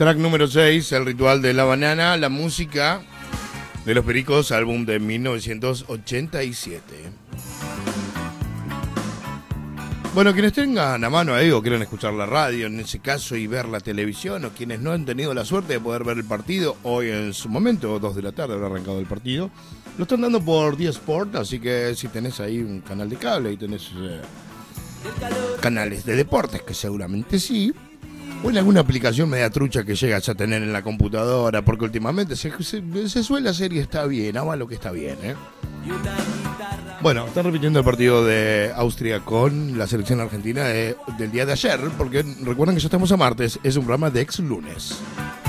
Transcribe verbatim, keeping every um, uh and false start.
Track número seis, El Ritual de la Banana, la música de Los Pericos, álbum de mil novecientos ochenta y siete. Bueno, quienes tengan a mano ahí o quieran escuchar la radio en ese caso y ver la televisión, o quienes no han tenido la suerte de poder ver el partido, hoy en su momento, dos de la tarde habrá arrancado el partido, lo están dando por D Sport, así que si tenés ahí un canal de cable y tenés eh, canales de deportes, que seguramente sí, o en alguna aplicación media trucha que llegas a tener en la computadora, porque últimamente se, se, se suele hacer y está bien, haga lo que está bien, ¿eh? Bueno, están repitiendo el partido de Austria con la selección argentina de, del día de ayer, porque recuerden que ya estamos a martes, es un programa de ex lunes.